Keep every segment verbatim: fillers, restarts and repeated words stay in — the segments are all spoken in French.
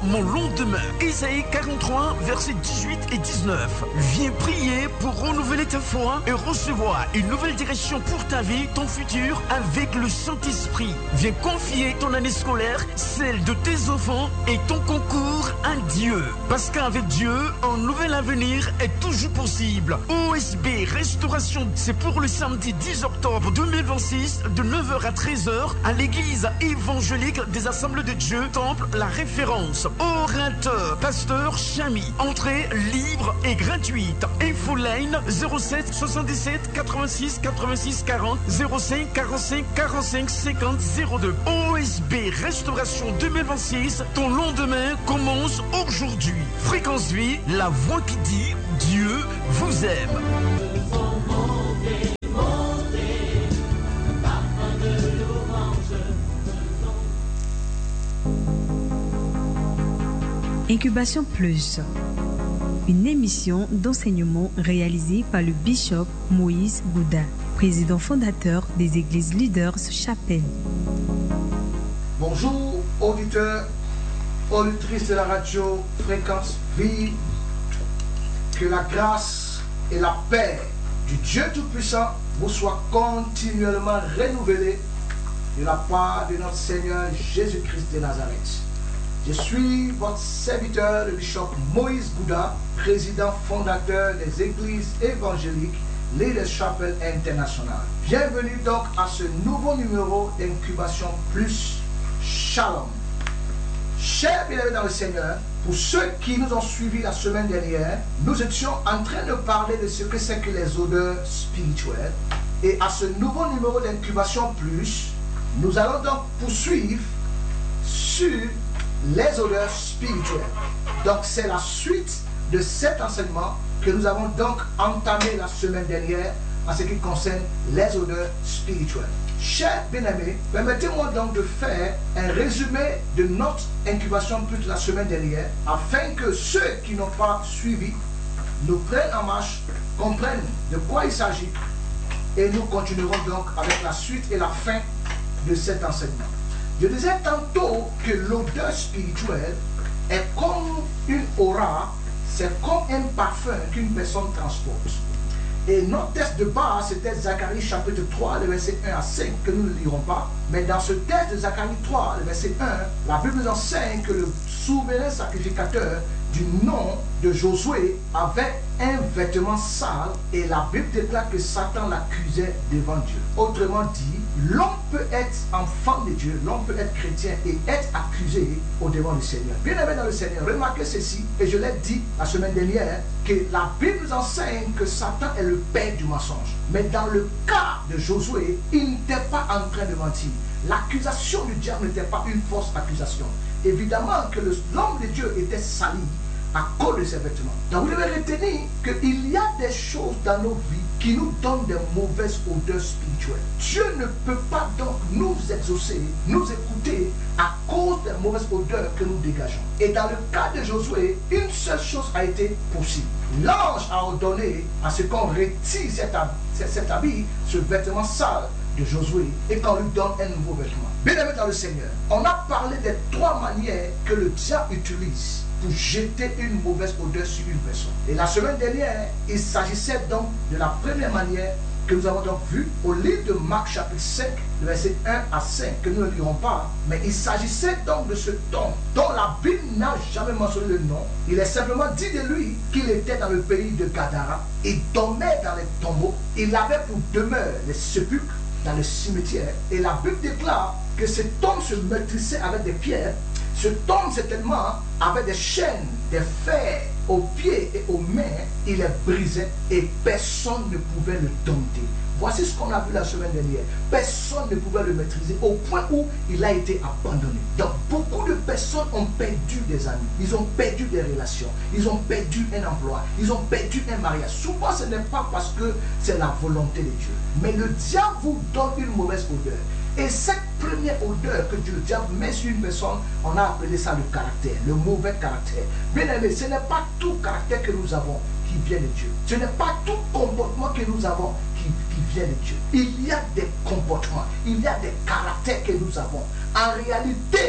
mon lendemain. Isaïe quarante-trois, versets dix-huit et dix-neuf. Viens prier pour renouveler ta foi et recevoir une nouvelle direction pour ta vie, ton futur, avec le Saint-Esprit. Viens confier ton année scolaire, celle de tes enfants et ton concours à Dieu. Parce qu'avec Dieu, un nouvel avenir est toujours possible. O S B Restauration, c'est pour le samedi dix octobre deux mille vingt-six, de neuf heures à treize heures, à l'église évangélique des Assemblées de Dieu, Temple, la référence. Orateur, pasteur Chami. Entrée libre et gratuite. Infoline zéro sept soixante-dix-sept quatre-vingt-six quatre-vingt-six quarante zéro cinq quarante-cinq quarante-cinq cinquante zéro deux. O S B Restauration deux mille vingt-six, ton lendemain commence aujourd'hui. Fréquence Vie, la voix qui dit Dieu vous aime. Incubation Plus, une émission d'enseignement réalisée par le bishop Moïse Gouda, président fondateur des églises Leaders Chapelle. Bonjour auditeurs, auditrices de la radio Fréquence Vie, que la grâce et la paix du Dieu Tout-Puissant vous soient continuellement renouvelées de la part de notre Seigneur Jésus-Christ de Nazareth. Je suis votre serviteur, le bishop Moïse Gouda, président fondateur des églises évangéliques Leaders Chapelle International. Bienvenue donc à ce nouveau numéro d'Incubation Plus Shalom. Chers bien-aimés dans le Seigneur, pour ceux qui nous ont suivis la semaine dernière, nous étions en train de parler de ce que c'est que les odeurs spirituelles. Et à ce nouveau numéro d'Incubation Plus, nous allons donc poursuivre sur les odeurs spirituelles. Donc c'est la suite de cet enseignement que nous avons donc entamé la semaine dernière en ce qui concerne les odeurs spirituelles. Chers bien-aimés, permettez-moi donc de faire un résumé de notre incubation plus la semaine dernière afin que ceux qui n'ont pas suivi nous prennent en marche, comprennent de quoi il s'agit et nous continuerons donc avec la suite et la fin de cet enseignement. Je disais tantôt que l'odeur spirituelle est comme une aura, c'est comme un parfum qu'une personne transporte. Et notre texte de base, c'était Zacharie chapitre trois, le verset un à cinq, que nous ne lirons pas. Mais dans ce texte de Zacharie trois, le verset un, la Bible nous enseigne que le souverain sacrificateur du nom de Josué avait un vêtement sale et la Bible déclare que Satan l'accusait devant Dieu. Autrement dit, l'homme peut être enfant de Dieu, l'homme peut être chrétien et être accusé au devant du Seigneur. Bien aimé dans le Seigneur, remarquez ceci, et je l'ai dit la semaine dernière, que la Bible nous enseigne que Satan est le père du mensonge. Mais dans le cas de Josué, il n'était pas en train de mentir. L'accusation du diable n'était pas une fausse accusation. Évidemment que l'homme de Dieu était sali à cause de ses vêtements. Donc vous devez retenir qu'il y a des choses dans nos vies qui nous donnent des mauvaises odeurs spirituelles. Dieu ne peut pas donc nous exaucer, nous écouter à cause des mauvaises odeurs que nous dégageons. Et dans le cas de Josué, une seule chose a été possible. L'ange a ordonné à ce qu'on retire cet habit, cet habit, ce vêtement sale de Josué, et qu'on lui donne un nouveau vêtement. Bien-aimé dans le Seigneur, on a parlé des trois manières que le diable utilise pour jeter une mauvaise odeur sur une personne. Et la semaine dernière, il s'agissait donc de la première manière que nous avons donc vu au livre de Marc chapitre cinq, le verset un à cinq, que nous ne lirons pas. Mais il s'agissait donc de ce homme dont la Bible n'a jamais mentionné le nom. Il est simplement dit de lui qu'il était dans le pays de Gadara. Il dormait dans les tombeaux. Il avait pour demeure les sépulcres dans le cimetière. Et la Bible déclare que cet homme se meurtrissait avec des pierres. Cet homme certainement avait des chaînes, des fers aux pieds et aux mains. Il les brisait et personne ne pouvait le dompter. Voici ce qu'on a vu la semaine dernière. Personne ne pouvait le maîtriser au point où il a été abandonné. Donc beaucoup de personnes ont perdu des amis. Ils ont perdu des relations. Ils ont perdu un emploi. Ils ont perdu un mariage. Souvent ce n'est pas parce que c'est la volonté de Dieu. Mais le diable vous donne une mauvaise odeur. Et cette première odeur que Dieu, le diable met sur une personne, on a appelé ça le caractère, le mauvais caractère. Bien aimé, ce n'est pas tout caractère que nous avons qui vient de Dieu. Ce n'est pas tout comportement que nous avons qui, qui vient de Dieu. Il y a des comportements, il y a des caractères que nous avons. En réalité,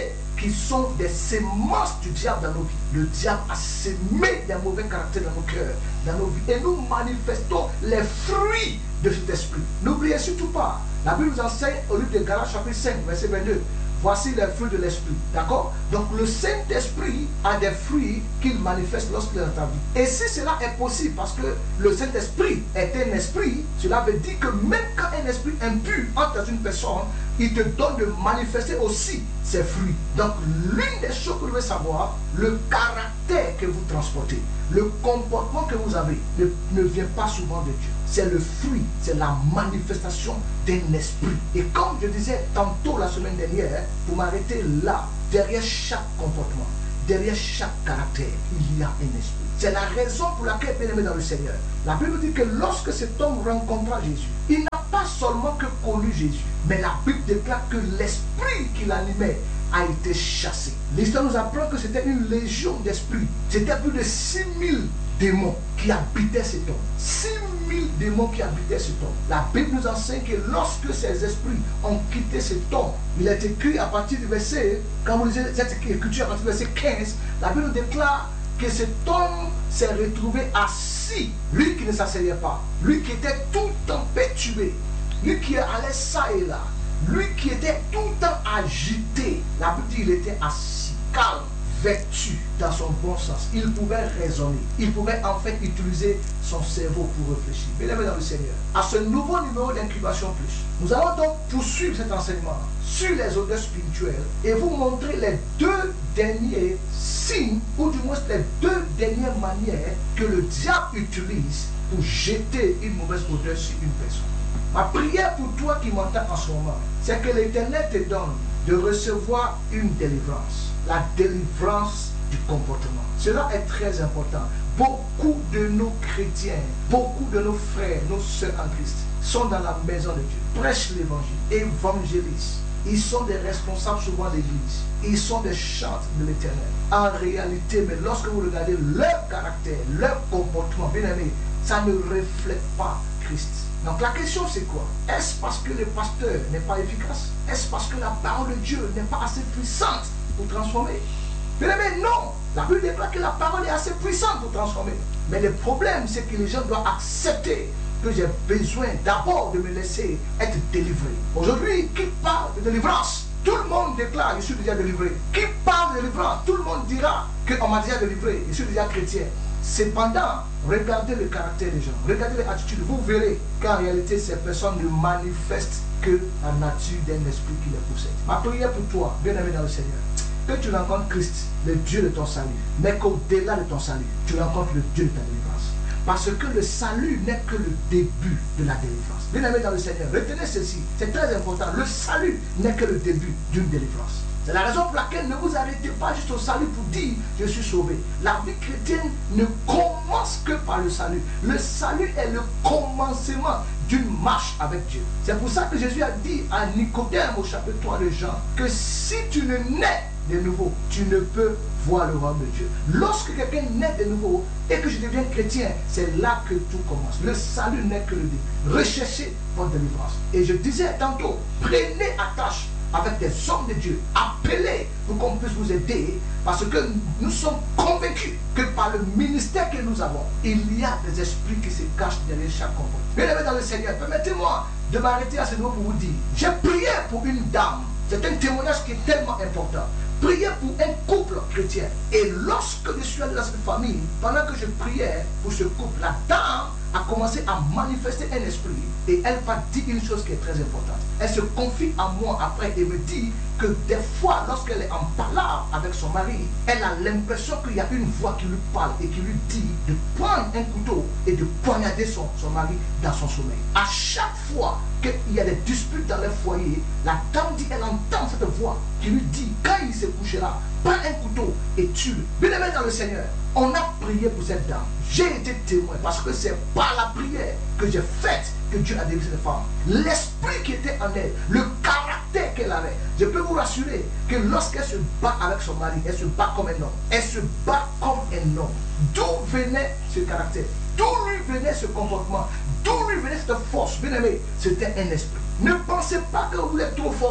qui sont des semences du diable dans nos vies. Le diable a semé des mauvais caractères dans nos cœurs, dans nos vies. Et nous manifestons les fruits de cet esprit. N'oubliez surtout pas, la Bible nous enseigne au livre de Galates chapitre cinq, verset vingt-deux. Voici les fruits de l'esprit. D'accord? Donc le Saint-Esprit a des fruits qu'il manifeste lorsqu'il est dans ta vie. Et si cela est possible, parce que le Saint-Esprit est un esprit, cela veut dire que même quand un esprit impur entre dans une personne, il te donne de manifester aussi ses fruits. Donc l'une des choses que vous devez savoir, le caractère que vous transportez, le comportement que vous avez ne, ne vient pas souvent de Dieu. C'est le fruit, c'est la manifestation d'un esprit. Et comme je disais tantôt la semaine dernière, pour m'arrêter là, derrière chaque comportement, derrière chaque caractère, il y a un esprit. C'est la raison pour laquelle, bien aimé dans le Seigneur, la Bible dit que lorsque cet homme rencontra Jésus, il n'a pas seulement que connu Jésus, mais la Bible déclare que l'esprit qui l'animait a été chassé. L'histoire nous apprend que c'était une légion d'esprits. C'était plus de six mille démons qui habitaient cet homme. six mille démons qui habitaient cet homme. La Bible nous enseigne que lorsque ces esprits ont quitté cet homme, il est écrit à partir du verset, quand vous lisez cette écriture à partir du verset quinze, la Bible nous déclare que cet homme s'est retrouvé assis, lui qui ne s'asseyait pas, lui qui était tout le temps perturbé, lui qui allait ça et là, lui qui était tout le temps agité. La Bible dit qu'il était assis, calme, vêtu dans son bon sens. Il pouvait raisonner, il pouvait en fait utiliser son cerveau pour réfléchir. Bien-aimés dans le Seigneur, à ce nouveau numéro d'Incubation Plus, nous allons donc poursuivre cet enseignement sur les odeurs spirituelles et vous montrer les deux derniers signes, ou du moins les deux dernières manières que le diable utilise pour jeter une mauvaise odeur sur une personne. Ma prière pour toi qui m'entends en ce moment, c'est que l'Éternel te donne de recevoir une délivrance. La délivrance du comportement. Cela est très important. Beaucoup de nos chrétiens, beaucoup de nos frères, nos sœurs en Christ sont dans la maison de Dieu, prêchent l'évangile, évangélisent. Ils sont des responsables souvent d'église. Ils sont des chantres de l'Éternel. En réalité, mais lorsque vous regardez leur caractère, leur comportement, bien aimé, ça ne reflète pas Christ. Donc la question c'est quoi? Est-ce parce que le pasteur n'est pas efficace? Est-ce parce que la parole de Dieu n'est pas assez puissante pour transformer? Bien aimé, non. La Bible déclare que la parole est assez puissante pour transformer. Mais le problème c'est que les gens doivent accepter que j'ai besoin d'abord de me laisser être délivré. Aujourd'hui, qui parle de délivrance? Tout le monde déclare, je suis déjà délivré. Qui parle de délivrance? Tout le monde dira qu'on m'a déjà délivré, je suis déjà chrétien. Cependant, regardez le caractère des gens, regardez les attitudes, vous verrez qu'en réalité, ces personnes ne manifestent que la nature d'un esprit qui les possède. Ma prière pour toi, bien-aimé dans le Seigneur, que tu rencontres Christ, le Dieu de ton salut, mais qu'au-delà de ton salut, tu rencontres le Dieu de ta délivrance. Parce que le salut n'est que le début de la délivrance. Bien-aimé dans le Seigneur, retenez ceci, c'est très important. Le salut n'est que le début d'une délivrance. C'est la raison pour laquelle ne vous arrêtez pas juste au salut pour dire je suis sauvé. La vie chrétienne ne commence que par le salut. Le salut est le commencement d'une marche avec Dieu. C'est pour ça que Jésus a dit à Nicodème au chapitre trois de Jean que si tu ne nais de nouveau, tu ne peux voir le royaume de Dieu. Lorsque quelqu'un naît de nouveau et que je deviens chrétien, c'est là que tout commence. Le salut n'est que le début. Recherchez votre délivrance. Et je disais tantôt, prenez attache avec des hommes de Dieu, appelés pour qu'on puisse vous aider, parce que nous sommes convaincus que par le ministère que nous avons, il y a des esprits qui se cachent derrière chaque comportement. Bien-aimé dans le Seigneur, permettez-moi de m'arrêter à ce niveau pour vous dire, j'ai prié pour une dame, c'est un témoignage qui est tellement important. Priez pour un couple chrétien. Et lorsque je suis allé dans cette famille, pendant que je priais pour ce couple, la dame a commencé à manifester un esprit. Et elle m'a dit une chose qui est très importante. Elle se confie à moi après et me dit que des fois, lorsqu'elle est en palabre avec son mari, elle a l'impression qu'il y a une voix qui lui parle et qui lui dit de prendre un couteau et de poignarder son, son mari dans son sommeil. À chaque fois qu'il y a des disputes dans le foyer, la dame dit, elle entend cette voix qui lui dit, quand il s'est couché là, prends un couteau et tue-le. Bien-aimé dans le Seigneur, on a prié pour cette dame. J'ai été témoin parce que c'est par la prière que j'ai faite que Dieu a délivré cette femme. L'esprit qui était en elle, le caractère qu'elle avait, je peux vous rassurer que lorsqu'elle se bat avec son mari, elle se bat comme un homme. Elle se bat comme un homme. D'où venait ce caractère? D'où lui venait ce comportement? D'où lui venait cette force? Bien aimé, c'était un esprit. Ne pensez pas que vous êtes trop fort.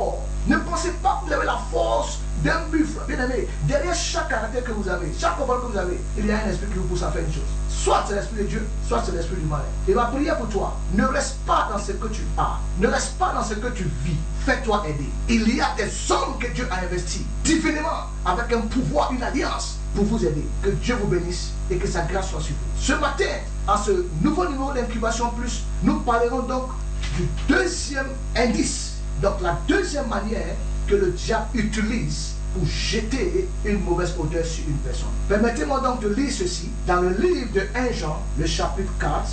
Ne pensez pas que vous avez la force d'un buffle. Bien aimé, derrière chaque caractère que vous avez, chaque comportement que vous avez, il y a un esprit qui vous pousse à faire une chose. Soit c'est l'esprit de Dieu, soit c'est l'esprit du malin. Et ma prière pour toi, ne reste pas dans ce que tu as, ne reste pas dans ce que tu vis. Fais-toi aider. Il y a des hommes que Dieu a investis divinement avec un pouvoir, une alliance pour vous aider. Que Dieu vous bénisse et que sa grâce soit sur vous. Ce matin, à ce nouveau niveau d'incubation plus, nous parlerons donc du deuxième indice. Donc la deuxième manière que le diable utilise pour jeter une mauvaise odeur sur une personne. Permettez-moi donc de lire ceci dans le livre de un Jean, le chapitre quatre.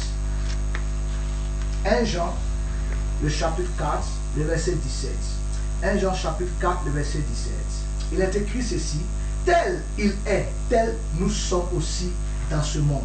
un Jean, le chapitre quatre, le verset dix-sept. un Jean, chapitre quatre, le verset dix-sept. Il est écrit ceci: tel il est, tel nous sommes aussi dans ce monde.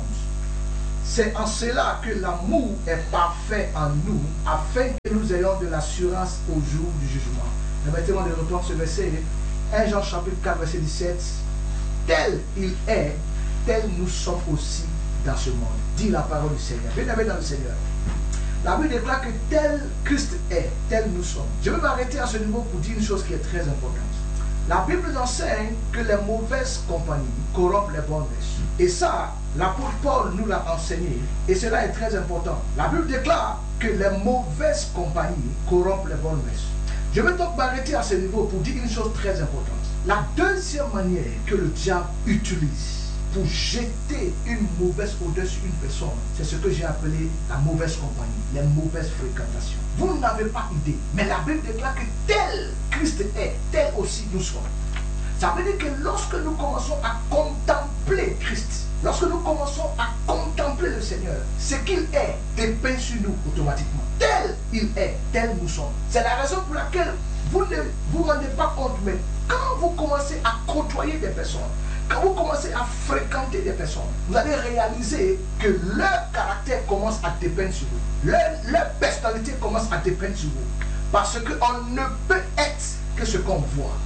C'est en cela que l'amour est parfait en nous, afin que nous ayons de l'assurance au jour du jugement. Permettez-moi de reprendre ce verset. un Jean chapitre quatre, verset dix-sept. Tel il est, tel nous sommes aussi dans ce monde. Dit la parole du Seigneur. Bien-aimés dans le Seigneur. La Bible déclare que tel Christ est, tel nous sommes. Je vais m'arrêter à ce niveau pour dire une chose qui est très importante. La Bible nous enseigne que les mauvaises compagnies corrompent les bonnes mœurs. Et ça, l'apôtre Paul nous l'a enseigné. Et cela est très important. La Bible déclare que les mauvaises compagnies corrompent les bonnes mœurs. Je vais donc m'arrêter à ce niveau pour dire une chose très importante. La deuxième manière que le diable utilise pour jeter une mauvaise odeur sur une personne, c'est ce que j'ai appelé la mauvaise compagnie, les mauvaises fréquentations. Vous n'avez pas idée, mais la Bible déclare que tel Christ est, tel aussi nous sommes. Ça veut dire que lorsque nous commençons à contempler Christ, lorsque nous commençons à contempler le Seigneur, ce qu'il est dépeint sur nous automatiquement. Tel il est, tel nous sommes. C'est la raison pour laquelle vous ne vous rendez pas compte, mais quand vous commencez à côtoyer des personnes, quand vous commencez à fréquenter des personnes, vous allez réaliser que leur caractère commence à dépeindre sur vous. Leur, leur personnalité commence à dépeindre sur vous. Parce qu'on ne peut être que ce qu'on voit.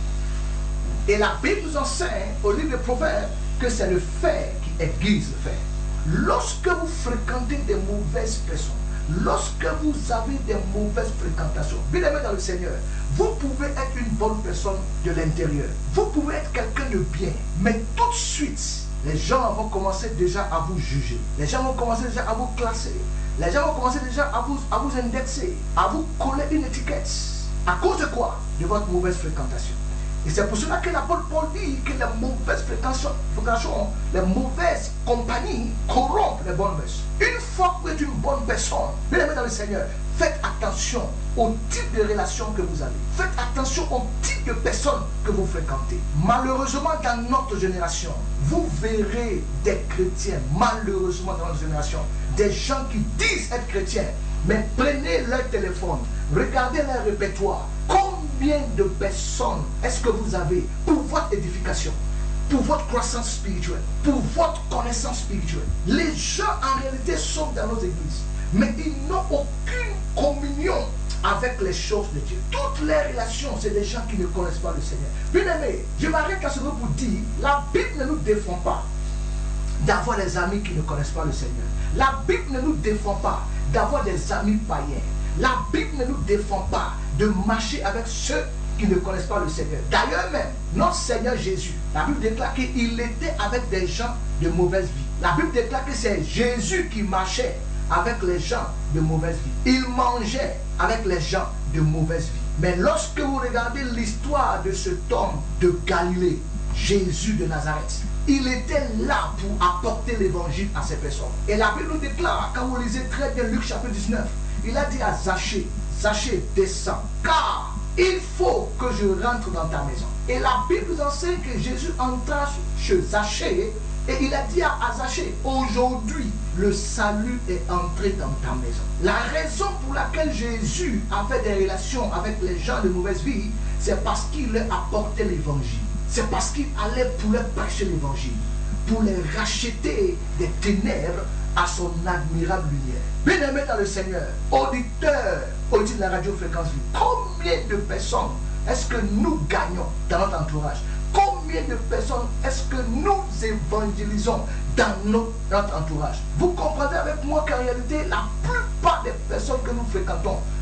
Et la Bible nous enseigne au livre des Proverbes que c'est le fer qui aiguise le fer. Lorsque vous fréquentez des mauvaises personnes, lorsque vous avez des mauvaises fréquentations, bien aimé dans le Seigneur, vous pouvez être une bonne personne de l'intérieur. Vous pouvez être quelqu'un de bien. Mais tout de suite, les gens vont commencer déjà à vous juger. Les gens vont commencer déjà à vous classer. Les gens vont commencer déjà à vous, à vous indexer, à vous coller une étiquette. À cause de quoi? De votre mauvaise fréquentation. Et c'est pour cela que l'apôtre Paul dit que les mauvaises fréquentations, les mauvaises compagnies corrompent les bonnes mœurs. Une fois que vous êtes une bonne personne, bien aimé dans le Seigneur, faites attention au type de relation que vous avez. Faites attention au type de personnes que vous fréquentez. Malheureusement, dans notre génération, vous verrez des chrétiens, malheureusement dans notre génération, des gens qui disent être chrétiens, mais prenez leur téléphone, regardez leur répertoire. Combien de personnes est-ce que vous avez pour votre édification, pour votre croissance spirituelle, pour votre connaissance spirituelle? Les gens en réalité sont dans nos églises, mais ils n'ont aucune communion avec les choses de Dieu. Toutes les relations, c'est des gens qui ne connaissent pas le Seigneur. Bien aimé, je m'arrête à ce moment pour dire, la Bible ne nous défend pas d'avoir des amis qui ne connaissent pas le Seigneur. La Bible ne nous défend pas d'avoir des amis païens. La Bible ne nous défend pas de marcher avec ceux qui ne connaissent pas le Seigneur. D'ailleurs même, notre Seigneur Jésus, la Bible déclare qu'il était avec des gens de mauvaise vie. La Bible déclare que c'est Jésus qui marchait avec les gens de mauvaise vie. Il mangeait avec les gens de mauvaise vie. Mais lorsque vous regardez l'histoire de cet homme de Galilée, Jésus de Nazareth, il était là pour apporter l'évangile à ces personnes. Et la Bible nous déclare, quand vous lisez très bien Luc chapitre dix-neuf, il a dit à Zachée, Zachée, descends, car il faut que je rentre dans ta maison. Et la Bible nous enseigne que Jésus entra chez Zachée et il a dit à Zachée, aujourd'hui, le salut est entré dans ta maison. La raison pour laquelle Jésus avait des relations avec les gens de mauvaise vie, c'est parce qu'il leur apportait l'évangile. C'est parce qu'il allait pour leur prêcher l'évangile, pour les racheter des ténèbres à son admirable lumière. Bien-aimés dans le Seigneur, auditeurs, auditeurs de la radio Fréquence Vie, combien de personnes est-ce que nous gagnons dans notre entourage? Combien de personnes est-ce que nous évangélisons dans notre, notre entourage? Vous comprenez avec moi qu'en réalité, la plupart des personnes que nous fréquentons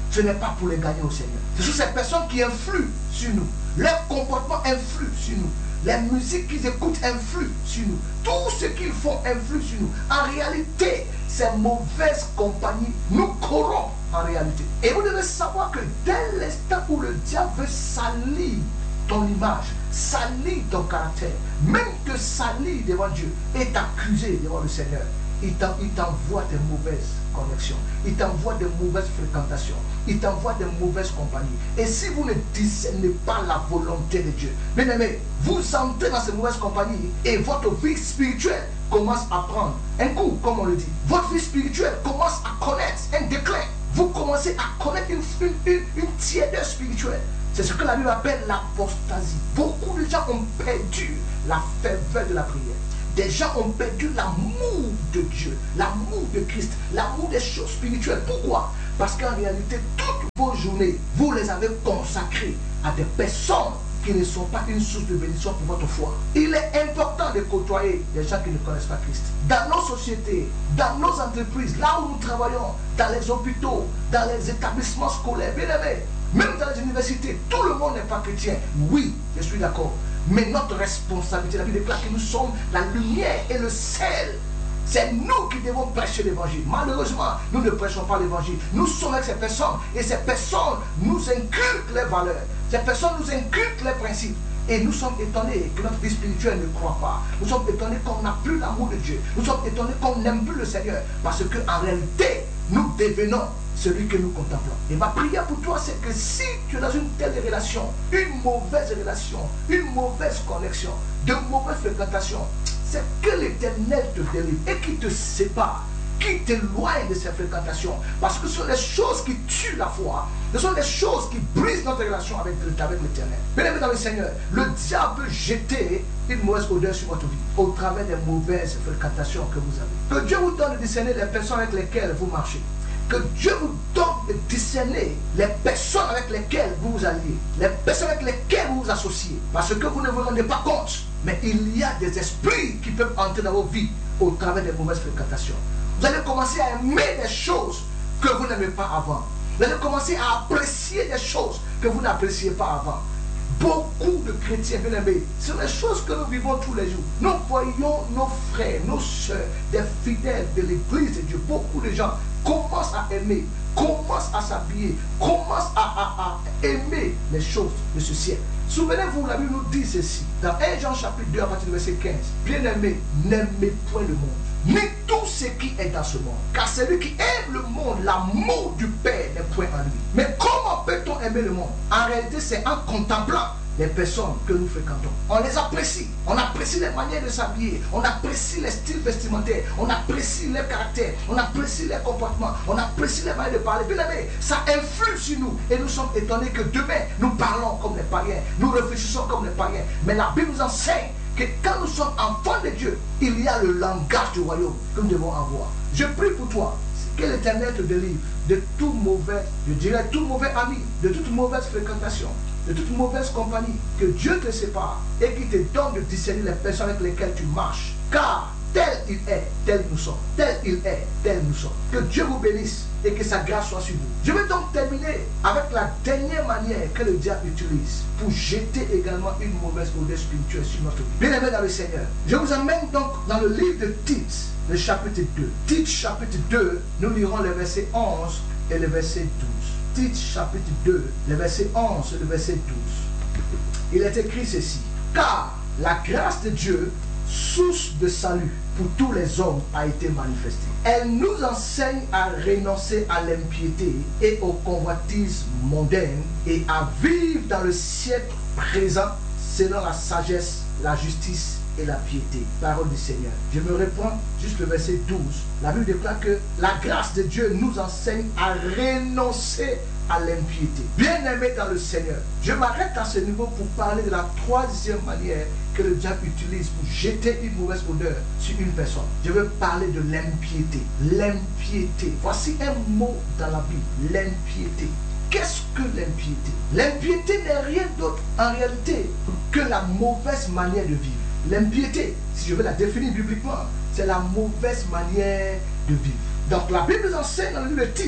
ce n'est pas pour les gagner au Seigneur. Ce sont ces personnes qui influent sur nous. Leur comportement influe sur nous. Les musiques qu'ils écoutent influent sur nous. Tout ce qu'ils font influe sur nous. En réalité, ces mauvaises compagnies nous corrompent en réalité. Et vous devez savoir que dès l'instant où le diable veut salir ton image, salir ton caractère, même te salir devant Dieu et t'accuser devant le Seigneur, il t'envoie des mauvaises connexions, il t'envoie de mauvaises fréquentations, il t'envoie de mauvaises compagnies. Et si vous ne discernez pas la volonté de Dieu, bien aimé, vous entrez dans ces mauvaises compagnies et votre vie spirituelle commence à prendre un coup, comme on le dit. Votre vie spirituelle commence à connaître un déclin. Vous commencez à connaître une, une, une, une tiédeur spirituelle. C'est ce que la Bible appelle l'apostasie. Beaucoup de gens ont perdu la ferveur de la prière. Des gens ont perdu l'amour de Dieu, l'amour de Christ, l'amour des choses spirituelles. Pourquoi? Parce qu'en réalité, toutes vos journées, vous les avez consacrées à des personnes qui ne sont pas une source de bénédiction pour votre foi. Il est important de côtoyer des gens qui ne connaissent pas Christ. Dans nos sociétés, dans nos entreprises, là où nous travaillons, dans les hôpitaux, dans les établissements scolaires, bien aimés, même dans les universités, tout le monde n'est pas chrétien. Oui, je suis d'accord. Mais notre responsabilité, la Bible déclare que nous sommes la lumière et le sel. C'est nous qui devons prêcher l'évangile. Malheureusement, nous ne prêchons pas l'évangile. Nous sommes avec ces personnes et ces personnes nous inculquent les valeurs. Ces personnes nous inculquent les principes. Et nous sommes étonnés que notre vie spirituelle ne croit pas. Nous sommes étonnés qu'on n'a plus l'amour de Dieu. Nous sommes étonnés qu'on n'aime plus le Seigneur. Parce qu'en réalité, nous devenons celui que nous contemplons. Et ma prière pour toi, c'est que si tu es dans une telle relation, une mauvaise relation, une mauvaise connexion, de mauvaises fréquentations, c'est que l'Éternel te délivre et qui te sépare, qui t'éloigne de ces fréquentations. Parce que ce sont les choses qui tuent la foi. Ce sont les choses qui brisent notre relation avec, avec l'Éternel. Bien-aimés dans le Seigneur, le diable peut jeter une mauvaise odeur sur votre vie au travers des mauvaises fréquentations que vous avez. Que Dieu vous donne de discerner les personnes avec lesquelles vous marchez. Que Dieu vous donne de discerner les personnes avec lesquelles vous vous alliez, les personnes avec lesquelles vous vous associez. Parce que vous ne vous rendez pas compte, mais il y a des esprits qui peuvent entrer dans vos vies au travers des mauvaises fréquentations. Vous allez commencer à aimer des choses que vous n'aimez pas avant. Vous allez commencer à apprécier des choses que vous n'appréciez pas avant. Beaucoup de chrétiens, bien aimés, ce sont les choses que nous vivons tous les jours. Nous voyons nos frères, nos soeurs, des fidèles de l'église de Dieu. Beaucoup de gens commencent à aimer, commencent à s'habiller, commencent à, à, à aimer les choses de ce siècle. Souvenez-vous, la Bible nous dit ceci, dans un Jean chapitre deux, à partir du verset quinze. Bien-aimés, n'aimez point le monde, ni tout ce qui est dans ce monde. Car celui qui aime le monde, l'amour du Père n'est point en lui. Mais comment peut-on aimer le monde? En réalité, c'est en contemplant les personnes que nous fréquentons. On les apprécie. On apprécie les manières de s'habiller. On apprécie les styles vestimentaires. On apprécie les caractères. On apprécie les comportements. On apprécie les manières de parler. Bien aimé, ça influe sur nous. Et nous sommes étonnés que demain, nous parlons comme les païens. Nous réfléchissons comme les païens. Mais la Bible nous enseigne que quand nous sommes enfants de Dieu, il y a le langage du royaume que nous devons avoir. Je prie pour toi, que l'Éternel te délivre de tout mauvais, je dirais tout mauvais ami, de toute mauvaise fréquentation, de toute mauvaise compagnie. Que Dieu te sépare et qu'il te donne de discerner les personnes avec lesquelles tu marches. Car tel il est, tel nous sommes. Tel il est, tel nous sommes. Que Dieu vous bénisse et que sa grâce soit sur vous. Je vais donc terminer avec la dernière manière que le diable utilise pour jeter également une mauvaise odeur spirituelle sur notre vie. Bien-aimés dans le Seigneur, je vous emmène donc dans le livre de Tite, le chapitre deux. Tite chapitre deux, nous lirons les versets onze et le verset douze. Tite chapitre deux, le verset onze et le verset douze. Il est écrit ceci. Car la grâce de Dieu, source de salut pour tous les hommes, a été manifestée. Elle nous enseigne à renoncer à l'impiété et aux convoitises mondaines et à vivre dans le siècle présent selon la sagesse, la justice et la piété. Parole du Seigneur. Je me reprends juste le verset douze. La Bible déclare que la grâce de Dieu nous enseigne à renoncer à l'impiété. Bien-aimé dans le Seigneur, je m'arrête à ce niveau pour parler de la troisième manière que le diable utilise pour jeter une mauvaise odeur sur une personne. Je veux parler de l'impiété. L'impiété. Voici un mot dans la Bible. L'impiété. Qu'est-ce que l'impiété? L'impiété n'est rien d'autre en réalité que la mauvaise manière de vivre. L'impiété, si je veux la définir bibliquement, c'est la mauvaise manière de vivre. Donc la Bible nous enseigne dans le livre de Tite,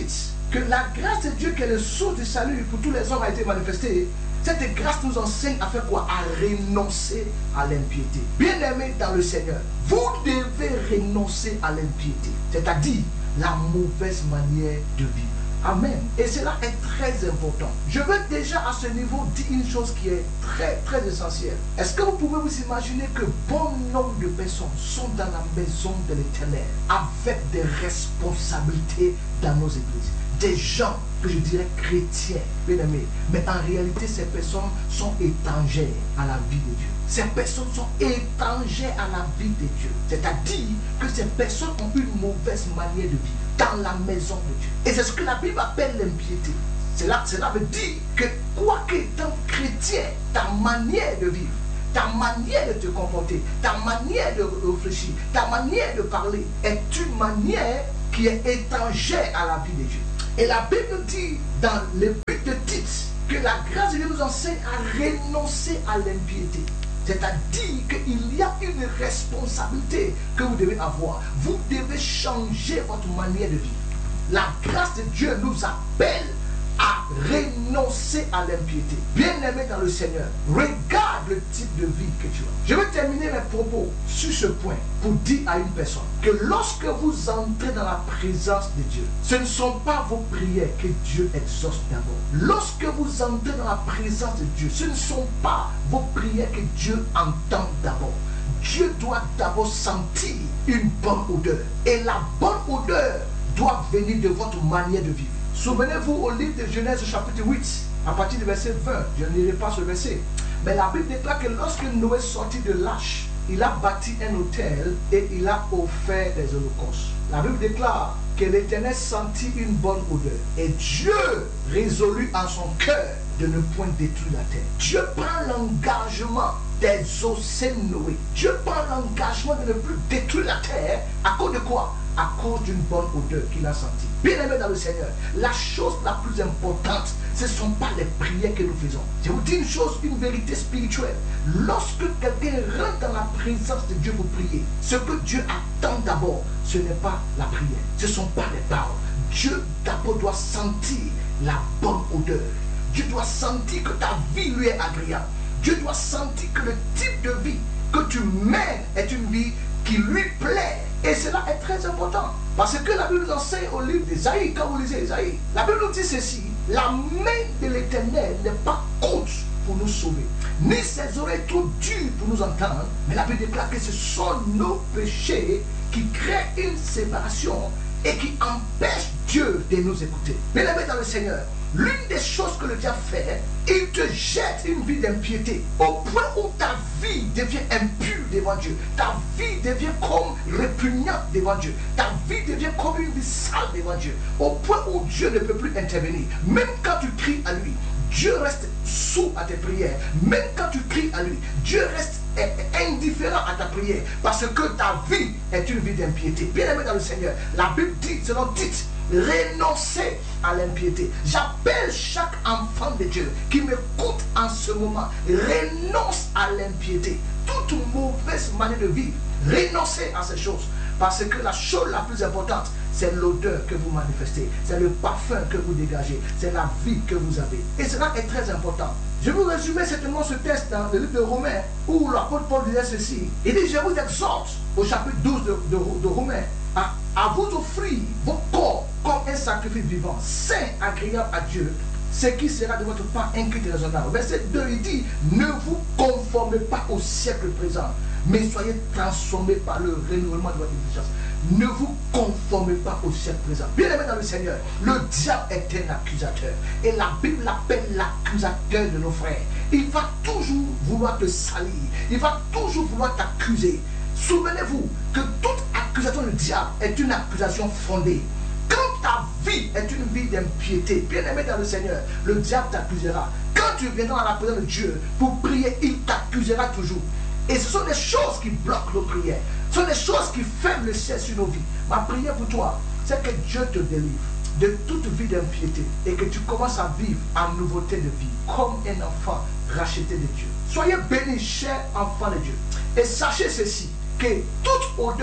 que la grâce de Dieu qui est le source du salut pour tous les hommes a été manifestée, cette grâce nous enseigne à faire quoi? À renoncer à l'impiété. Bien-aimés dans le Seigneur, vous devez renoncer à l'impiété, c'est-à-dire la mauvaise manière de vivre. Amen. Et cela est très important. Je veux déjà à ce niveau dire une chose qui est très très essentielle. Est-ce que vous pouvez vous imaginer que bon nombre de personnes sont dans la maison de l'Éternel avec des responsabilités dans nos églises? Des gens que je dirais chrétiens, bien aimés, mais en réalité ces personnes sont étrangères à la vie de Dieu. Ces personnes sont étrangères à la vie de Dieu. C'est-à-dire que ces personnes ont une mauvaise manière de vivre dans la maison de Dieu. Et c'est ce que la Bible appelle l'impiété. Cela, cela veut dire que quoi qu'étant chrétien, ta manière de vivre, ta manière de te comporter, ta manière de réfléchir, ta manière de parler est une manière qui est étrangère à la vie de Dieu. Et la Bible dit dans le but de Tite que la grâce de Dieu nous enseigne à renoncer à l'impiété. C'est-à-dire qu'il y a une responsabilité que vous devez avoir. Vous devez changer votre manière de vivre. La grâce de Dieu nous appelle à renoncer à l'impiété. Bien-aimé dans le Seigneur, regarde le type de vie que tu as. Je vais terminer mes propos sur ce point pour dire à une personne que lorsque vous entrez dans la présence de Dieu, ce ne sont pas vos prières que Dieu exauce d'abord. Lorsque vous entrez dans la présence de Dieu, ce ne sont pas vos prières que Dieu entend d'abord. Dieu doit d'abord sentir une bonne odeur. Et la bonne odeur doit venir de votre manière de vivre. Souvenez-vous au livre de Genèse chapitre huit, à partir du verset vingt, je ne lirai pas ce verset, mais la Bible déclare que lorsque Noé sortit de l'arche, il a bâti un autel et il a offert des holocaustes. La Bible déclare que l'Éternel sentit une bonne odeur et Dieu résolut en son cœur de ne point détruire la terre. Dieu prend l'engagement d'exaucer Noé. Dieu prend l'engagement de ne plus détruire la terre à cause de quoi? À cause d'une bonne odeur qu'il a sentie. Bien-aimé dans le Seigneur, la chose la plus importante, ce ne sont pas les prières que nous faisons. Je vous dis une chose, une vérité spirituelle. Lorsque quelqu'un rentre dans la présence de Dieu pour prier, ce que Dieu attend d'abord, ce n'est pas la prière, ce ne sont pas les paroles. Dieu d'abord doit sentir la bonne odeur. Dieu doit sentir que ta vie lui est agréable. Dieu doit sentir que le type de vie que tu mènes est une vie qui lui plaît. Et cela est très important. Parce que la Bible nous enseigne au livre d'Ésaïe, quand vous lisez Ésaïe, la Bible nous dit ceci: la main de l'Éternel n'est pas courte pour nous sauver, ni ses oreilles trop dures pour nous entendre. Mais la Bible déclare que ce sont nos péchés qui créent une séparation et qui empêchent Dieu de nous écouter. Bien-aimé dans le Seigneur, l'une des choses que le diable fait, il te jette une vie d'impiété au point où ta vie devient impure devant Dieu. Ta vie devient comme répugnante devant Dieu. Ta vie devient comme une vie sale devant Dieu. Au point où Dieu ne peut plus intervenir. Même quand tu cries à lui, Dieu reste sourd à tes prières. Même quand tu cries à lui, Dieu reste indifférent à ta prière. Parce que ta vie est une vie d'impiété. Bien-aimé dans le Seigneur, la Bible dit, selon Tite, renoncer à l'impiété. J'appelle chaque enfant de Dieu qui m'écoute en ce moment, renonce à l'impiété. Toute mauvaise manière de vivre, renoncez à ces choses. Parce que la chose la plus importante, c'est l'odeur que vous manifestez, c'est le parfum que vous dégagez, c'est la vie que vous avez. Et cela est très important. Je vais vous résumer certainement ce texte dans le livre de Romains, où l'apôtre Paul disait ceci. Il dit: je vous exhorte, au chapitre douze de, de, de Romains, à, à vous offrir vos corps comme un sacrifice vivant, saint, agréable à Dieu, ce qui sera de votre part inquiété et raisonnable. Verset deux, il dit: ne vous conformez pas au siècle présent, mais soyez transformés par le renouvellement de votre intelligence. Ne vous conformez pas au siècle présent. Bien-aimé dans le Seigneur, le diable est un accusateur. Et la Bible l'appelle l'accusateur de nos frères. Il va toujours vouloir te salir. Il va toujours vouloir t'accuser. Souvenez-vous que toute accusation du diable est une accusation fondée. Quand ta vie est une vie d'impiété, bien-aimé dans le Seigneur, le diable t'accusera. Quand tu viendras à la présence de Dieu pour prier, il t'accusera toujours. Et ce sont les choses qui bloquent nos prières. Ce sont les choses qui ferment le ciel sur nos vies. Ma prière pour toi, c'est que Dieu te délivre de toute vie d'impiété et que tu commences à vivre en nouveauté de vie, comme un enfant racheté de Dieu. Soyez bénis, chers enfants de Dieu. Et sachez ceci, que toute odeur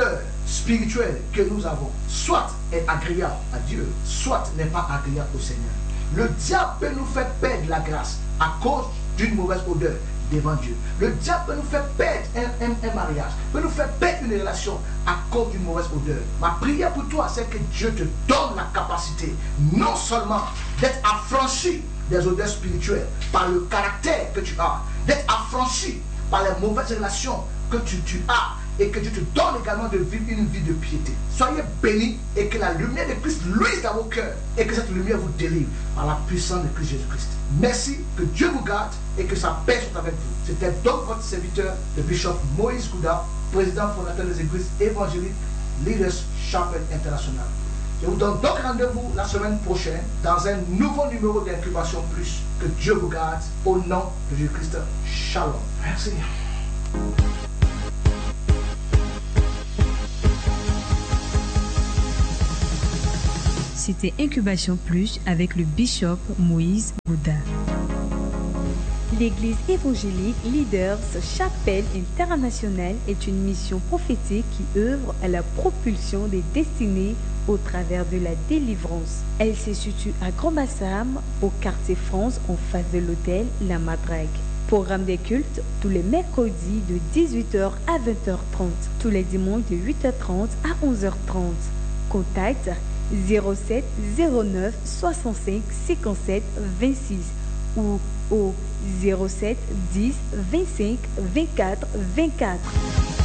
spirituel que nous avons, soit est agréable à Dieu, soit n'est pas agréable au Seigneur. Le diable peut nous faire perdre la grâce à cause d'une mauvaise odeur devant Dieu. Le diable peut nous faire perdre un, un, un mariage, peut nous faire perdre une relation à cause d'une mauvaise odeur. Ma prière pour toi, c'est que Dieu te donne la capacité, non seulement d'être affranchi des odeurs spirituelles par le caractère que tu as, d'être affranchi par les mauvaises relations que tu, tu as, et que Dieu te donne également de vivre une vie de piété. Soyez bénis et que la lumière de Christ luise dans vos cœurs et que cette lumière vous délivre par la puissance de Christ Jésus-Christ. Merci, que Dieu vous garde et que sa paix soit avec vous. C'était donc votre serviteur, le bishop Moïse Gouda, président fondateur des églises évangéliques Leaders Chapel International. Je vous donne donc rendez-vous la semaine prochaine dans un nouveau numéro d'Incubation Plus. Que Dieu vous garde au nom de Jésus-Christ. Shalom. Merci. C'était Incubation Plus avec le bishop Moïse Gouda. L'église évangélique Leaders Chapel International est une mission prophétique qui œuvre à la propulsion des destinées au travers de la délivrance. Elle se situe à Grand-Bassam, au quartier France, en face de l'hôtel La Madrague. Programme des cultes tous les mercredis de dix-huit heures à vingt heures trente, tous les dimanches de huit heures trente à onze heures trente. Contact zéro sept zéro neuf soixante-cinq cinquante-sept vingt-six ou au zéro sept dix vingt-cinq vingt-quatre vingt-quatre.